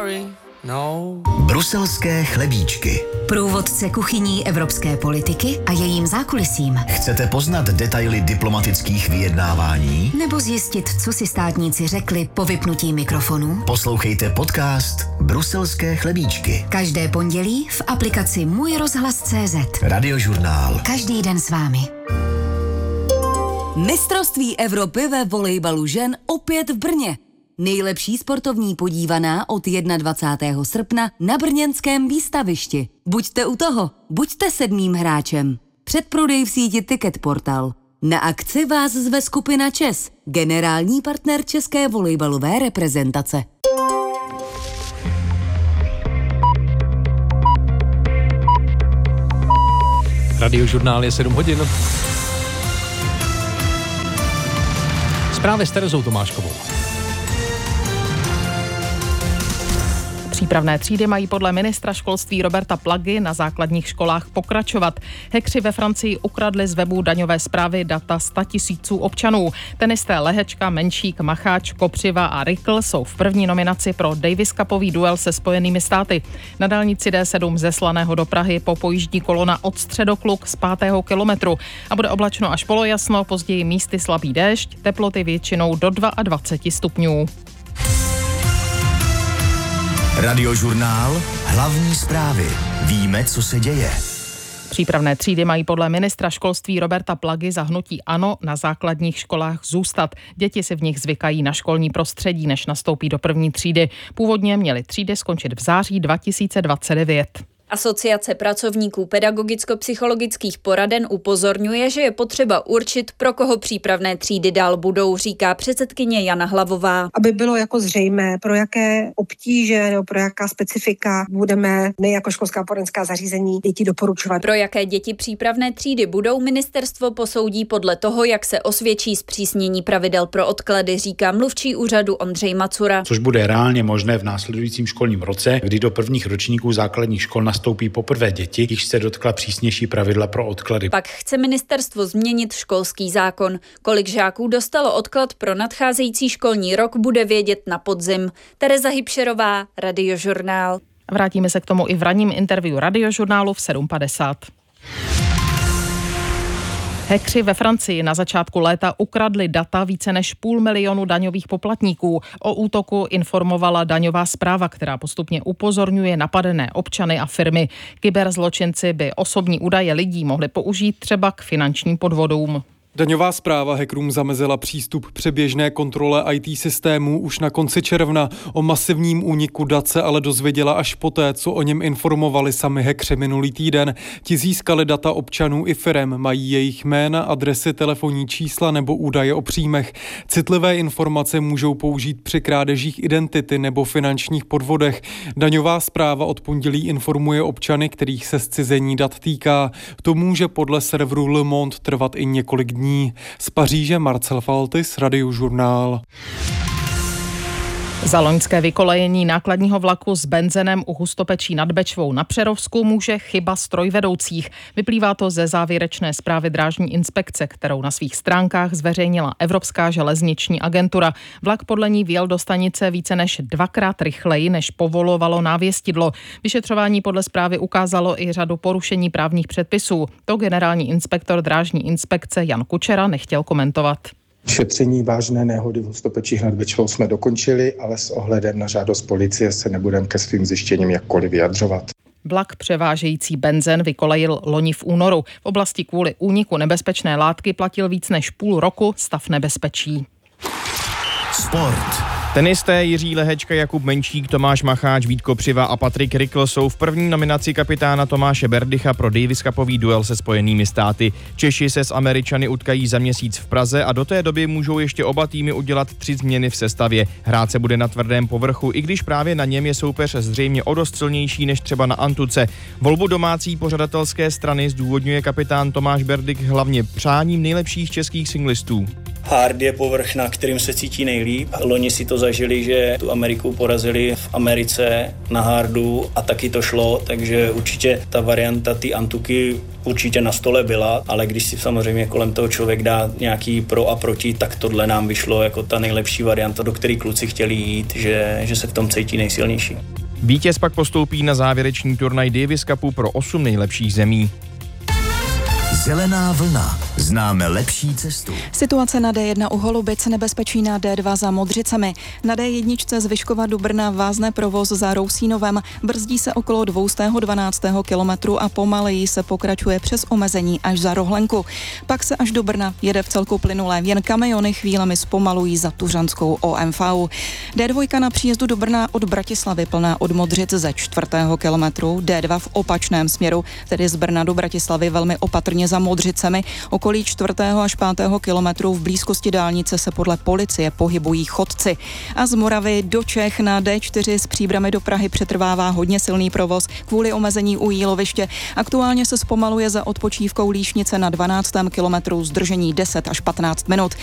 sorry. No. Bruselské chlebíčky. Průvodce kuchyní evropské politiky a jejím zákulisím. Chcete poznat detaily diplomatických vyjednávání? Nebo zjistit, co si státníci řekli po vypnutí mikrofonů? Poslouchejte podcast Bruselské chlebíčky. Každé pondělí v aplikaci Můj rozhlas.cz. Radiožurnál. Každý den s vámi. Mistrovství Evropy ve volejbalu žen opět v Brně. Nejlepší sportovní podívaná od 21. srpna na brněnském výstavišti. Buďte u toho, buďte 7. hráčem. Předprodej v síti Ticket Portal. Na akci vás zve skupina ČES, generální partner české volejbalové reprezentace. Radiožurnál je 7 hodin. Zprávy s Terezou Tomáškovou. Přípravné třídy mají podle ministra školství Roberta Plagy na základních školách pokračovat. Hackři ve Francii ukradli z webu daňové správy data 100 000 občanů. Tenisté Lehečka, Menšík, Macháč, Kopřiva a Rikl jsou v první nominaci pro Davis Cupový duel se Spojenými státy. Na dálnici D7 ze Slaného do Prahy popojíždí kolona od Středokluk z 5. kilometru a bude oblačno až polojasno, později místy slabý déšť, teploty většinou do 22 stupňů. Radiožurnál. Hlavní zprávy. Víme, co se děje. Přípravné třídy mají podle ministra školství Roberta Plagy za hnutí ANO na základních školách zůstat. Děti si v nich zvykají na školní prostředí, než nastoupí do první třídy. Původně měly třídy skončit v září 2029. Asociace pracovníků pedagogicko-psychologických poraden upozorňuje, že je potřeba určit, pro koho přípravné třídy dál budou, říká předsedkyně Jana Hlavová. Aby bylo jako zřejmé, pro jaké obtíže nebo pro jaká specifika budeme my jako školská poradenská zařízení děti doporučovat. Pro jaké děti přípravné třídy budou, ministerstvo posoudí podle toho, jak se osvědčí zpřísnění pravidel pro odklady, říká mluvčí úřadu Ondřej Macura. Což bude reálně možné v následujícím školním roce, kdy do prvních ročníků základních škol nastoupí poprvé děti, již se dotkla přísnější pravidla pro odklady. Pak chce ministerstvo změnit školský zákon. Kolik žáků dostalo odklad pro nadcházející školní rok, bude vědět na podzim. Tereza Hybšerová, Radiožurnál. Vrátíme se k tomu i v ranním interview Radiožurnálu v 7:50. Hackři ve Francii na začátku léta ukradli data více než 500 000 daňových poplatníků. O útoku informovala daňová správa, která postupně upozorňuje napadené občany a firmy. Kyberzločinci by osobní údaje lidí mohli použít třeba k finančním podvodům. Daňová správa hackerům zamezila přístup přeběžné kontrole IT systémů už na konci června. O masivním úniku dat se ale dozvěděla až poté, co o něm informovali sami hackři minulý týden. Ti získali data občanů i firem, mají jejich jména, adresy, telefonní čísla nebo údaje o příjmech. Citlivé informace můžou použít při krádežích identity nebo finančních podvodech. Daňová správa od pondělí informuje občany, kterých se zcizení dat týká. To může podle serveru Le Monde trvat i několik dní. Z Paříže Marcel Faltis, Radiožurnál. Za loňské vykolejení nákladního vlaku s benzinem u Hustopečí nad Bečvou na Přerovsku může chyba strojvedoucích. Vyplývá to ze závěrečné zprávy drážní inspekce, kterou na svých stránkách zveřejnila Evropská železniční agentura. Vlak podle ní vjel do stanice více než 2krát rychleji, než povolovalo návěstidlo. Vyšetřování podle zprávy ukázalo i řadu porušení právních předpisů. To generální inspektor drážní inspekce Jan Kučera nechtěl komentovat. Šetření vážné nehody v Hustopečích nad Bečvou jsme dokončili, ale s ohledem na žádost policie se nebudeme ke svým zjištěním jakkoliv vyjadřovat. Vlak převážející benzen vykolejil loni v únoru. V oblasti kvůli úniku nebezpečné látky platil víc než půl roku stav nebezpečí. Sport. Tenisté Jiří Lehečka, Jakub Menšík, Tomáš Macháč, Vít Kopřiva a Patrik Rikl jsou v první nominaci kapitána Tomáše Berdycha pro Davis Cupový duel se Spojenými státy. Češi se s Američany utkají za měsíc v Praze a do té doby můžou ještě oba týmy udělat 3 změny v sestavě. Hrát se bude na tvrdém povrchu, i když právě na něm je soupeř zřejmě o dost silnější než třeba na antuce. Volbu domácí pořadatelské strany zdůvodňuje kapitán Tomáš Berdych hlavně přáním nejlepších českých singlistů. Hard je povrch, na kterým se cítí nejlíp. Loni si to zažili, že tu Ameriku porazili v Americe na hardu a taky to šlo, takže určitě ta varianta ty Antuky určitě na stole byla, ale když si samozřejmě kolem toho člověk dá nějaký pro a proti, tak tohle nám vyšlo jako ta nejlepší varianta, do které kluci chtěli jít, že se v tom cítí nejsilnější. Vítěz pak postoupí na závěrečný turnaj Davis Cupu pro 8 nejlepších zemí. Zelená vlna. Známe lepší cestu. Situace na D1 u Holubic, nebezpečí na D2 za Modřicemi. Na D1 z Vyškova do Brna vázne provoz za Rousínovem, brzdí se okolo 212. kilometru a pomaleji se pokračuje přes omezení až za Rohlenku. Pak se až do Brna jede v celku plynulé, jen kamiony chvílemi zpomalují za Tuřanskou OMV. D2 na příjezdu do Brna od Bratislavy plná od Modřic ze 4. kilometru, D2 v opačném směru, tedy z Brna do Bratislavy velmi opatrně za Modřicemi. Okolí 4. až 5. kilometru v blízkosti dálnice se podle policie pohybují chodci. A z Moravy do Čech na D4 s Příbrami do Prahy přetrvává hodně silný provoz kvůli omezení u Jíloviště. Aktuálně se zpomaluje za odpočívkou Líšnice na 12. kilometru zdržení 10 až 15 minut.